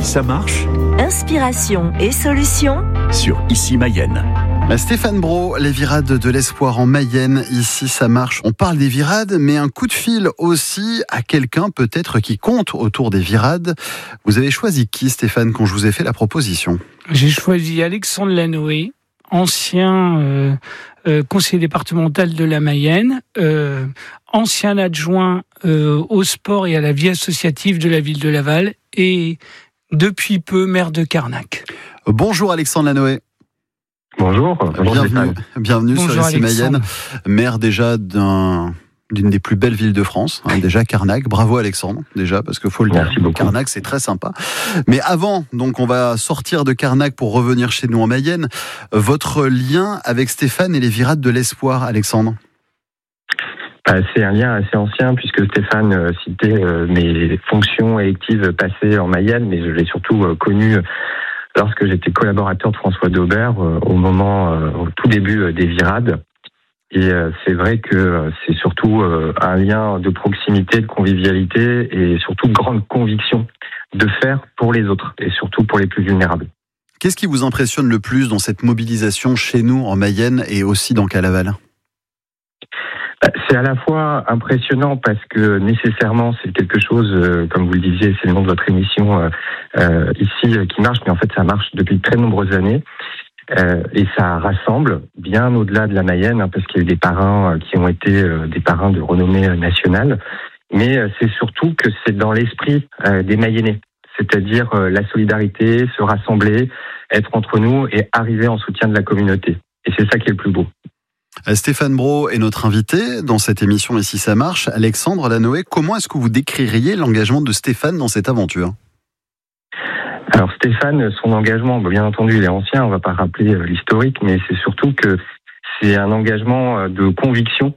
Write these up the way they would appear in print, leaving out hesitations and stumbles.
Ça marche. Inspiration et solutions Sur Ici Mayenne. Stéphane Brault, les virades de l'espoir en Mayenne, ici ça marche. On parle des virades, mais un coup de fil aussi à quelqu'un peut-être qui compte autour des virades. Vous avez choisi qui, Stéphane, quand je vous ai fait la proposition ? J'ai choisi Alexandre Lanoé, ancien conseiller départemental de la Mayenne, ancien adjoint au sport et à la vie associative de la ville de Laval et depuis peu maire de Carnac. Bonjour Alexandre Lanoé. Bonjour. Bienvenue Bonjour sur Ici Mayenne, maire déjà d'une des plus belles villes de France, déjà Carnac. Bravo Alexandre, déjà, parce qu'il faut le dire. Merci beaucoup. Carnac, c'est très sympa. Mais avant, donc on va sortir de Carnac pour revenir chez nous en Mayenne. Votre lien avec Stéphane et les virades de l'espoir, Alexandre ? C'est un lien assez ancien puisque Stéphane citait mes fonctions électives passées en Mayenne, mais je l'ai surtout connu lorsque j'étais collaborateur de François Daubert au tout début des virades. Et c'est vrai que c'est surtout un lien de proximité, de convivialité et surtout de grande conviction de faire pour les autres et surtout pour les plus vulnérables. Qu'est-ce qui vous impressionne le plus dans cette mobilisation chez nous en Mayenne et aussi dans Laval ? C'est à la fois impressionnant parce que nécessairement c'est quelque chose, comme vous le disiez, c'est le nom de votre émission ici qui marche, mais en fait ça marche depuis de très nombreuses années et ça rassemble bien au-delà de la Mayenne, parce qu'il y a eu des parrains qui ont été des parrains de renommée nationale, mais c'est surtout que c'est dans l'esprit des Mayennais, c'est-à-dire la solidarité, se rassembler, être entre nous et arriver en soutien de la communauté. Et c'est ça qui est le plus beau. Stéphane Brault est notre invité dans cette émission Ici ça marche. Alexandre Lanoé, comment est-ce que vous décririez l'engagement de Stéphane dans cette aventure ? Alors Stéphane, son engagement, bien entendu, il est ancien, on ne va pas rappeler l'historique, mais c'est surtout que c'est un engagement de conviction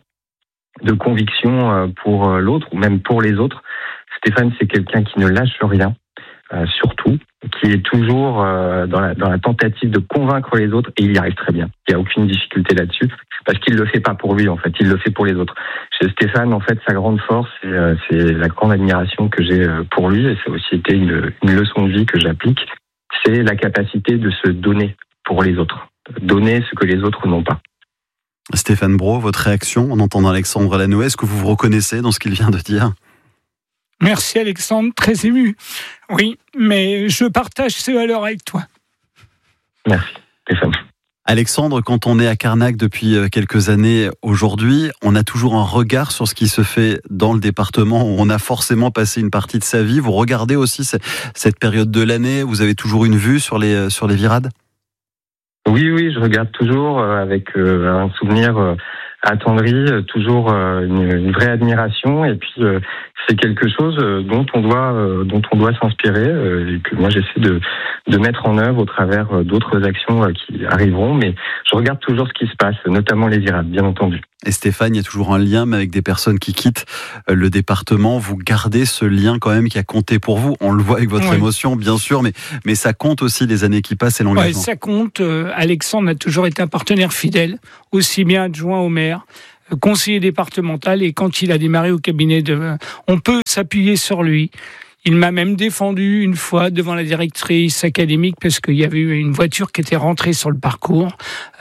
pour l'autre ou même pour les autres. Stéphane, c'est quelqu'un qui ne lâche rien, surtout, qui est toujours dans la tentative de convaincre les autres, et il y arrive très bien. Il n'y a aucune difficulté là-dessus, parce qu'il ne le fait pas pour lui, en fait, il le fait pour les autres. Chez Stéphane, en fait, sa grande force, c'est la grande admiration que j'ai pour lui, et ça a aussi été une leçon de vie que j'applique, c'est la capacité de se donner pour les autres, donner ce que les autres n'ont pas. Stéphane Brault, votre réaction en entendant Alexandre Lanoé, est-ce que vous vous reconnaissez dans ce qu'il vient de dire ? Merci Alexandre, très ému. Oui, mais je partage ces valeurs avec toi. Merci Stéphane. Alexandre, quand on est à Carnac depuis quelques années aujourd'hui, on a toujours un regard sur ce qui se fait dans le département où on a forcément passé une partie de sa vie. Vous regardez aussi cette période de l'année, vous avez toujours une vue sur les virades ? Oui, je regarde toujours avec un souvenir attendri, toujours une vraie admiration, et puis c'est quelque chose dont on doit s'inspirer et que moi j'essaie de mettre en œuvre au travers d'autres actions qui arriveront, mais je regarde toujours ce qui se passe, notamment les virades, bien entendu. Et Stéphane, il y a toujours un lien avec des personnes qui quittent le département. Vous gardez ce lien quand même qui a compté pour vous. On le voit avec votre émotion, bien sûr, mais ça compte aussi les années qui passent et l'engagement. Oui, ça compte. Alexandre a toujours été un partenaire fidèle, aussi bien adjoint au maire, conseiller départemental, et quand il a démarré au cabinet, on peut s'appuyer sur lui. Il m'a même défendu une fois devant la directrice académique parce qu'il y avait eu une voiture qui était rentrée sur le parcours.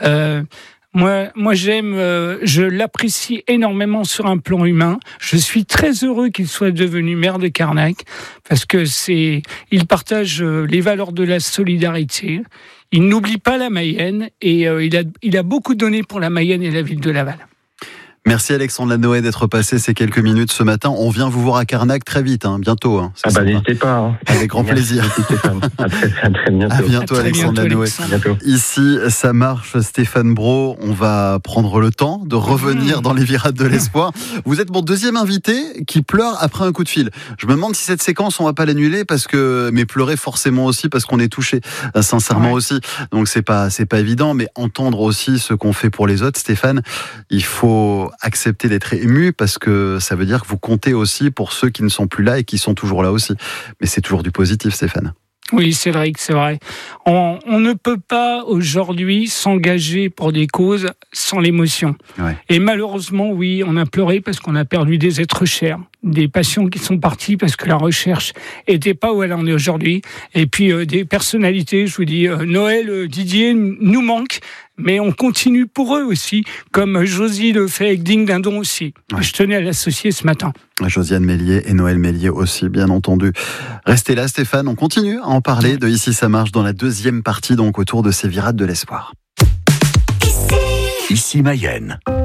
Moi, je l'apprécie énormément sur un plan humain. Je suis très heureux qu'il soit devenu maire de Carnac parce que il partage les valeurs de la solidarité. Il n'oublie pas la Mayenne et il a beaucoup donné pour la Mayenne et la ville de Laval. Merci Alexandre Lanoé d'être passé ces quelques minutes ce matin. On vient vous voir à Carnac très vite, bientôt. N'hésitez pas. Avec grand plaisir. À très bientôt. À bientôt Alexandre Lanoé. Ici, ça marche. Stéphane Brault, on va prendre le temps de revenir dans les virades de l'espoir. Vous êtes mon deuxième invité qui pleure après un coup de fil. Je me demande si cette séquence, on va pas l'annuler mais pleurer forcément aussi parce qu'on est touché, sincèrement aussi. Donc c'est pas évident, mais entendre aussi ce qu'on fait pour les autres, Stéphane, il faut accepter d'être ému parce que ça veut dire que vous comptez aussi pour ceux qui ne sont plus là et qui sont toujours là aussi. Mais c'est toujours du positif, Stéphane. Oui, Cédric, c'est vrai. On ne peut pas aujourd'hui s'engager pour des causes sans l'émotion. Ouais. Et malheureusement, oui, on a pleuré parce qu'on a perdu des êtres chers, des patients qui sont partis parce que la recherche était pas où elle en est aujourd'hui. Et puis des personnalités, je vous dis, Noël, Didier nous manque, mais on continue pour eux aussi, comme Josie le fait avec Ding Dindon aussi. Ouais. Je tenais à l'associer ce matin. Josiane Mélier et Noël Mélier aussi, bien entendu. Restez là, Stéphane, on continue à en parler de Ici ça marche dans la deuxième partie, donc autour de ces virades de l'espoir. Ici Mayenne.